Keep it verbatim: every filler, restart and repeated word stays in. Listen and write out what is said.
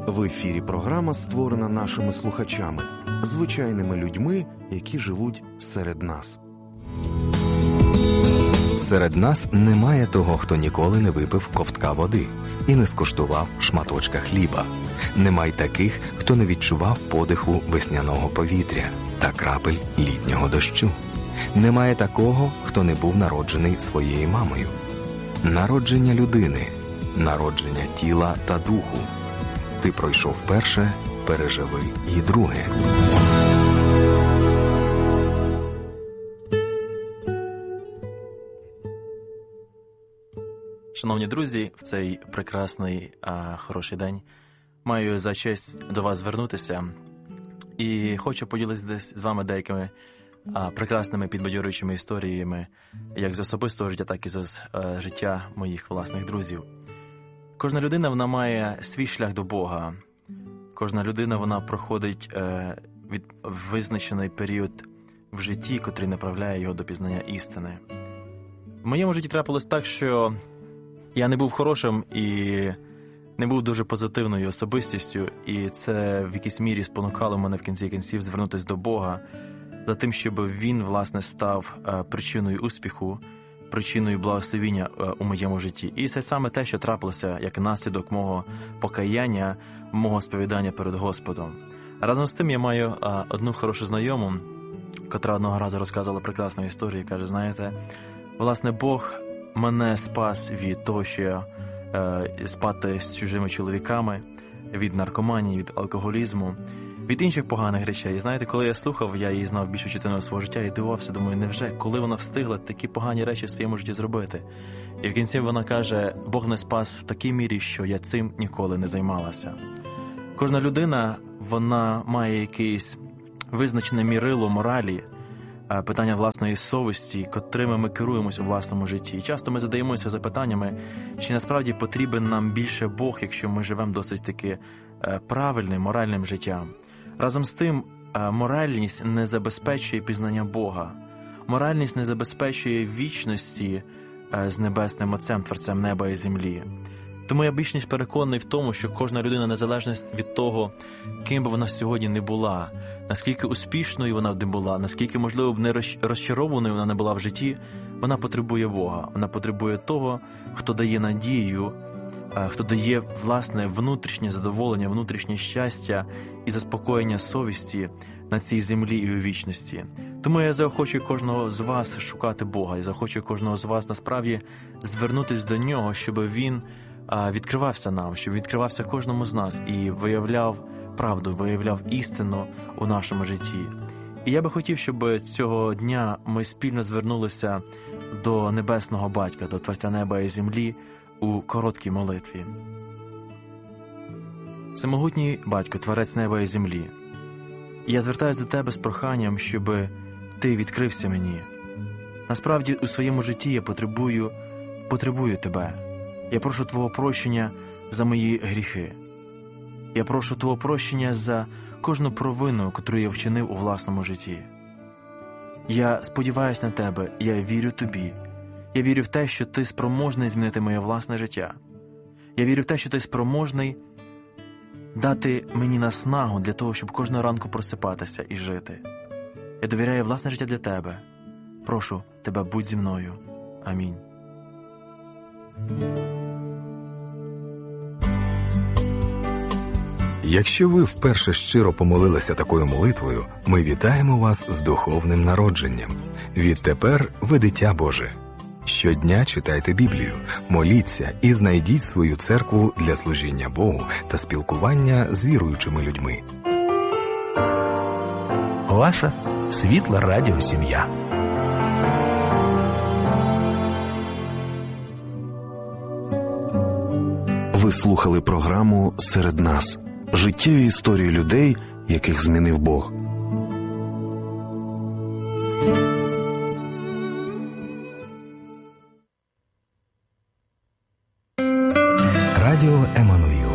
В ефірі програма створена нашими слухачами, звичайними людьми, які живуть серед нас. Серед нас немає того, хто ніколи не випив ковтка води і не скуштував шматочка хліба. Немає таких, хто не відчував подиху весняного повітря та крапель літнього дощу. Немає такого, хто не був народжений своєю мамою. Народження людини, народження тіла та духу. Ти пройшов перше, переживи і друге. Шановні друзі, в цей прекрасний, а, хороший день маю за честь до вас звернутися і хочу поділитися з вами деякими а, прекрасними підбадьорюючими історіями як з особистого життя, так і з а, життя моїх власних друзів. Кожна людина, вона має свій шлях до Бога. Кожна людина, вона проходить е, від визначений період в житті, котрий направляє його до пізнання істини. В моєму житті трапилось так, що я не був хорошим і не був дуже позитивною особистістю, і це в якійсь мірі спонукало мене в кінці кінців звернутися до Бога за тим, щоб Він, власне, став е, причиною успіху, причиною благословіння е, у моєму житті. І це саме те, що трапилося як наслідок мого покаяння, мого сповідання перед Господом. Разом з тим я маю е, одну хорошу знайому, котра одного разу розказувала прекрасну історію, каже, знаєте, власне, Бог мене спас від того, що я е, спати з чужими чоловіками, від наркоманії, від алкоголізму, від інших поганих речей. І знаєте, коли я слухав, я її знав більшу частину свого життя і дивувався, думаю, невже, коли вона встигла такі погані речі в своєму житті зробити? І в кінці вона каже, Бог не спас в такій мірі, що я цим ніколи не займалася. Кожна людина, вона має якесь визначене мірило моралі, питання власної совісті, котрими ми керуємося у власному житті. І часто ми задаємося запитаннями, чи насправді потрібен нам більше Бог, якщо ми живемо досить таки правильним, моральним життям. Разом з тим, моральність не забезпечує пізнання Бога. Моральність не забезпечує вічності з Небесним Отцем, Творцем неба і землі. Тому я більш ніж переконаний в тому, що кожна людина, незалежно від того, ким би вона сьогодні не була, наскільки успішною вона не була, наскільки, можливо, б не розчарованою вона не була в житті, вона потребує Бога. Вона потребує того, хто дає надію, хто дає, власне, внутрішнє задоволення, внутрішнє щастя і заспокоєння совісті на цій землі і у вічності. Тому я заохочую кожного з вас шукати Бога, і заохочую кожного з вас, насправді, звернутися до Нього, щоб Він відкривався нам, щоб відкривався кожному з нас і виявляв правду, виявляв істину у нашому житті. І я би хотів, щоб цього дня ми спільно звернулися до Небесного Батька, до Творця неба і землі у короткій молитві. Всемогутній Батько, Творець неба і землі, я звертаюся до Тебе з проханням, щоб Ти відкрився мені. Насправді, у своєму житті я потребую, потребую Тебе. Я прошу Твого прощення за мої гріхи. Я прошу Твого прощення за кожну провину, яку я вчинив у власному житті. Я сподіваюся на Тебе, я вірю Тобі. Я вірю в те, що Ти спроможний змінити моє власне життя. Я вірю в те, що Ти спроможний дати мені наснагу для того, щоб кожного ранку просипатися і жити. Я довіряю власне життя для Тебе. Прошу Тебе, будь зі мною. Амінь. Якщо ви вперше щиро помолилися такою молитвою, ми вітаємо вас з духовним народженням. Відтепер ви дитя Боже. Щодня читайте Біблію, моліться і знайдіть свою церкву для служіння Богу та спілкування з віруючими людьми. Ваша світла радіосім'я. Ви слухали програму «Серед нас» – життєві історії людей, яких змінив Бог. Радіо Еммануїл.